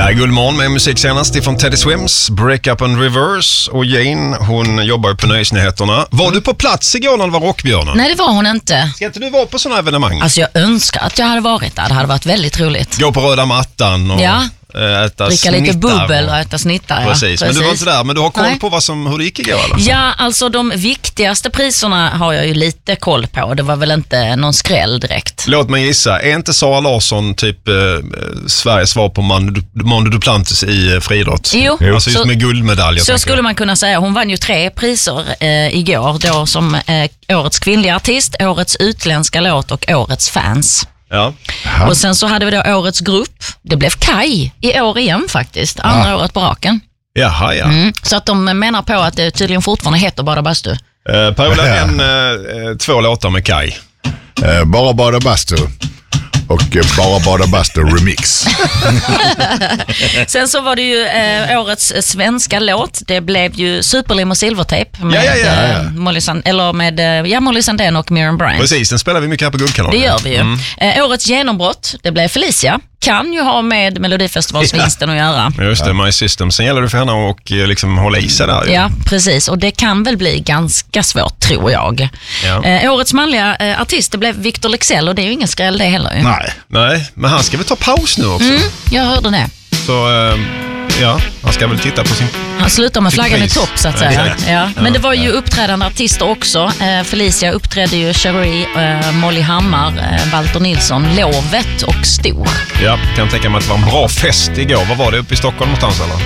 Det är Guldmorgon med musik senast ifrån Teddy Swims, Break Up and Reverse. Och Jane, hon jobbar ju på Nöjesnyheterna. Var du på plats igår när det var Rockbjörnen? Nej, det var hon inte. Ska inte du vara på sådana evenemang? Alltså jag önskar att jag hade varit där. Det hade varit väldigt roligt. Gå på röda mattan och äta dricka lite bubbel och äta snittar. Precis. Men du var inte där, men du har koll på hur det gick igår eller? Ja, alltså de viktigaste priserna har jag ju lite koll på. Det var väl inte någon skräll direkt. Låt mig gissa, är inte Sara Larsson typ Sveriges svar på Manu Duplantis i friidrott? Jo. Alltså just med guldmedalj. Så skulle man kunna säga. Hon vann ju 3 priser igår då som årets kvinnliga artist, årets utländska låt och årets fans. Ja. Och sen så hade vi då årets grupp. Det blev Kai i år igen faktiskt. Andra året på raken. Jaha, ja. Så att de menar på att det tydligen fortfarande heter Bada Bastu. Per-Ola, 2 låtar med Kai. Bara Bada Bastu och Bara Bada Bastu remix. Sen så var det ju årets svenska låt. Det blev ju Superlim och Silvertape med Molly Sandén och Miriam Bryant. Precis, den spelar vi mycket här på Guldkanalen. Det gör vi ju. Årets genombrott, det blev Felicia. Kan ju ha med Melodifestivalsvinsten att göra. Just det, My System. Sen gäller det för henne att liksom hålla i sig där. Ja, precis. Och det kan väl bli ganska svårt, tror jag. Ja. Årets manliga artist, det blev Victor Leksell och det är ju ingen skräll det heller. Ju. Nej, men han ska väl ta paus nu också? Jag hörde det. Så han ska väl titta på sin... Han slutar med flaggan i topp så att säga. Ja. Men det var ju uppträdande artister också. Felicia uppträdde ju Cherie, Molly Hammar, Walter Nilsson, Lovet och Stor. Ja, kan tänka mig att det var en bra fest igår. Vad var det uppe i Stockholm någonstans eller?